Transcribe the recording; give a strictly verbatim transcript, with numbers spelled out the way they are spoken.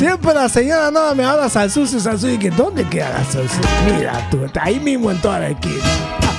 Siempre la señora no me habla Salsucio, Salsucio. ¿Y que dónde queda la Salsucio? Mira tú, está ahí mismo en toda la esquina.